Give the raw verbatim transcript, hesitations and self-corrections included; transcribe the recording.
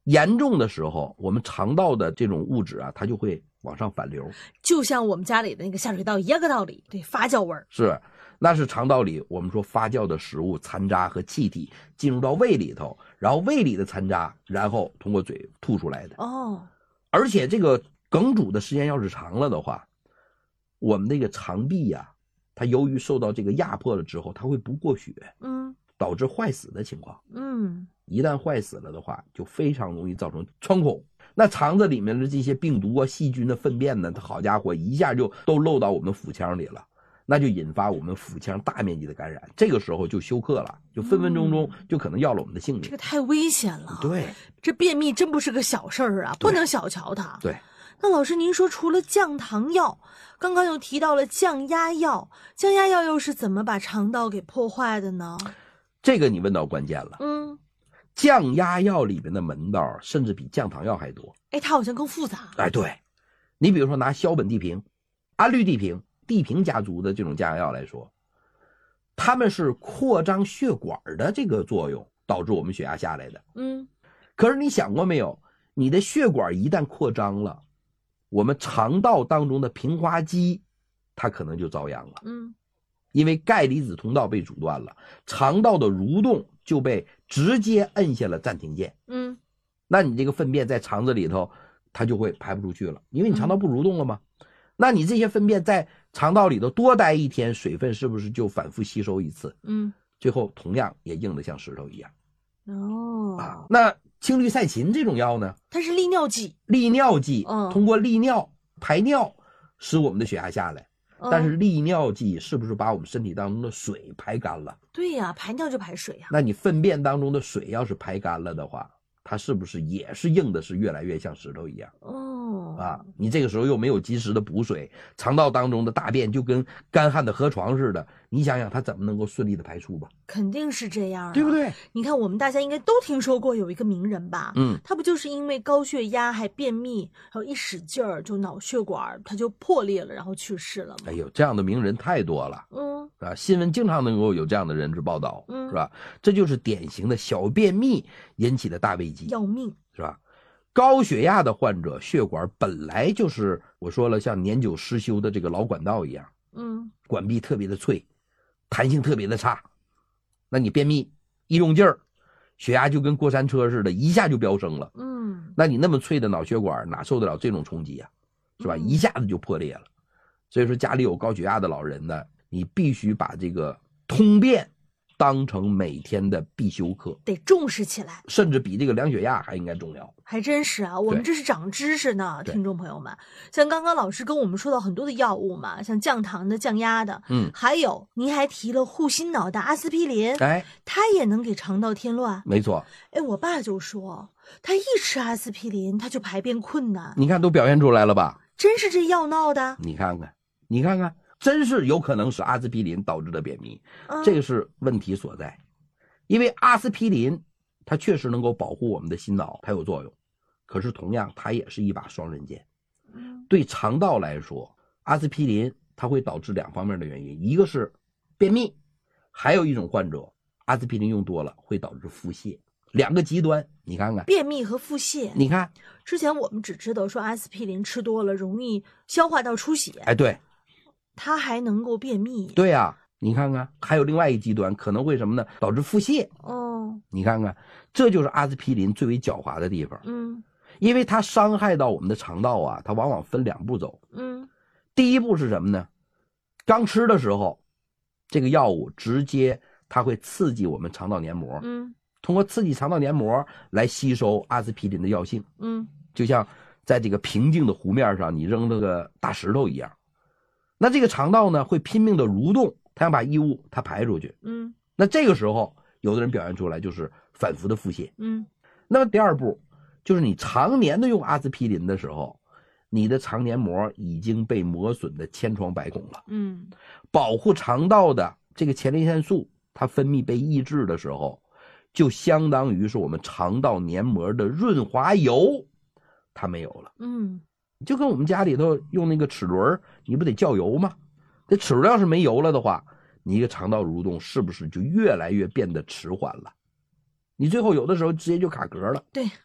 严重的时候，我们肠道的这种物质啊，它就会往上反流， 就像我们家里的那个下水道一样个道理。对，发酵味儿是，那是肠道里我们说发酵的食物残渣和气体进入到胃里头，然后胃里的残渣，然后通过嘴吐出来的。 哦， 而且这个梗阻的时间要是长了的话，我们那个肠壁呀、啊，它由于受到这个压迫了之后，它会不过血， 嗯， 导致坏死的情况。 嗯， 一旦坏死了的话，就非常容易造成穿孔。那肠子里面的这些病毒啊、细菌的粪便呢，它好家伙，一下就都漏到我们腹腔里了，那就引发我们腹腔大面积的感染。这个时候就休克了，就分分钟钟就可能要了我们的性命。 这个太危险了。 对， 这便秘真不是个小事儿啊，不能小瞧它。 对。 那老师您说除了降糖药，刚刚又提到了降压药，降压药又是怎么把肠道给破坏的呢？ 这个你问到关键了。 嗯， 降压药里面的门道甚至比降糖药还多。 哎，它好像更复杂。 哎，对，你比如说拿硝苯地平、氨氯地平、地平家族的这种降压药来说，它们是扩张血管的这个作用导致我们血压下来的。 嗯， 可是你想过没有，你的血管一旦扩张了，我们肠道当中的平滑肌它可能就遭殃了。 嗯， 因为钙离子通道被阻断了，肠道的蠕动就被直接摁下了暂停键。 嗯， 那你这个粪便在肠子里头它就会排不出去了，因为你肠道不蠕动了吗？嗯、那你这些粪便在肠道里头多待一天，水分是不是就反复吸收一次？ 嗯， 最后同样也硬得像石头一样。 哦， 啊，那氢氯噻嗪这种药呢， 它是利尿剂。 利尿剂， 嗯， 通过利尿排尿使我们的血压下来。 嗯、 但是利尿剂是不是把我们身体当中的水排干了？ 对呀、啊，排尿就排水呀、啊。 那你粪便当中的水要是排干了的话，它是不是也是硬的是越来越像石头一样？ 哦， 啊，你这个时候又没有及时的补水，肠道当中的大便就跟干旱的河床似的，你想想它怎么能够顺利的排出吧？ 肯定是这样、啊， 对不对？ 你看我们大家应该都听说过有一个名人吧？ 嗯， 他不就是因为高血压还便秘，然后一使劲儿就脑血管他就破裂了，然后去世了吗？ 哎呦，这样的名人太多了。 嗯， 啊，新闻经常能够有这样的人之报道， 嗯， 是吧？这就是典型的小便秘引起的大危机， 要命， 是吧？高血压的患者血管本来就是我说了像年久失修的这个老管道一样， 嗯， 管壁特别的脆，弹性特别的差。那你便秘一用劲儿，血压就跟过山车似的，一下就飙升了。 嗯， 那你那么脆的脑血管哪受得了这种冲击啊？是吧？ 嗯、 一下子就破裂了。所以说家里有高血压的老人呢，你必须把这个通便当成每天的必修课， 得重视起来， 甚至比这个量血压还应该重要。 还真是啊，我们这是长知识呢，听众朋友们。像刚刚老师跟我们说到很多的药物嘛，像降糖的、降压的， 嗯， 还有您还提了护心脑的阿司匹林， 哎， 它也能给肠道添乱。 没错， 哎，我爸就说，他一吃阿司匹林，他就排便困难。 你看都表现出来了吧？ 真是这药闹的。 你看看，你看看，真是有可能是阿司匹林导致的便秘， 嗯、 这个是问题所在。因为阿司匹林它确实能够保护我们的心脑，它有作用，可是同样它也是一把双刃剑。对肠道来说，阿司匹林它会导致两方面的原因，一个是便秘，还有一种患者阿司匹林用多了会导致腹泻，两个极端。你看看便秘和腹泻， 你看之前我们只知道说阿司匹林吃多了容易消化道出血， 哎，对， 它还能够便秘。 对呀、啊，你看看还有另外一个极端，可能会什么呢？导致腹泻。 哦， 你看看，这就是阿司匹林最为狡猾的地方。 嗯， 因为它伤害到我们的肠道啊，它往往分两步走。 嗯， 第一步是什么呢？刚吃的时候，这个药物直接它会刺激我们肠道黏膜， 嗯， 通过刺激肠道黏膜来吸收阿司匹林的药性， 嗯， 就像在这个平静的湖面上你扔了个大石头一样。那这个肠道呢会拼命的蠕动，它想把异物它排出去。 嗯， 那这个时候有的人表现出来就是反复的腹泻。 嗯， 那么第二步就是你常年的用阿司匹林的时候，你的肠黏膜已经被磨损的千疮百孔了。 嗯， 保护肠道的这个前列腺素它分泌被抑制的时候，就相当于是我们肠道黏膜的润滑油它没有了。 嗯， 就跟我们家里头用那个齿轮，你不得浇油吗？这齿轮要是没油了的话，你一个肠道蠕动是不是就越来越变得迟缓了？你最后有的时候直接就卡壳了。 对，